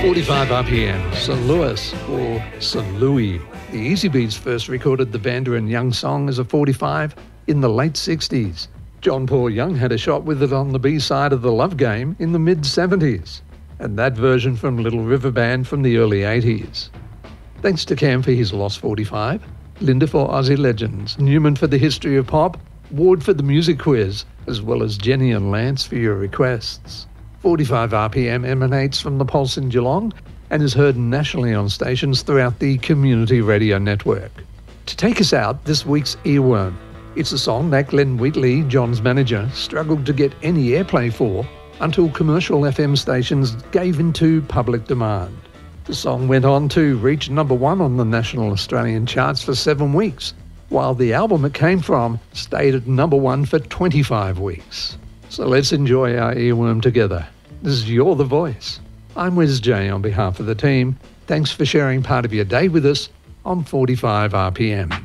45 RPM, St. Louis or St. Louis. The Easy Beats first recorded the Vanda and Young song as a 45 in the late 60s. John Paul Young had a shot with it on the B-side of The Love Game in the mid-70s, and that version from Little River Band from the early 80s. Thanks to Cam for his Lost 45, Linda for Aussie Legends, Newman for the History of Pop, Ward for the Music Quiz, as well as Jenny and Lance for your requests. 45 RPM emanates from the Pulse in Geelong and is heard nationally on stations throughout the Community Radio Network. To take us out, this week's Earworm. It's a song that Glenn Wheatley, John's manager, struggled to get any airplay for until commercial FM stations gave into public demand. The song went on to reach number 1 on the national Australian charts for 7 weeks, while the album it came from stayed at number 1 for 25 weeks. So let's enjoy our Earworm together. This is You're the Voice. I'm Wiz J on behalf of the team. Thanks for sharing part of your day with us on 45 RPM.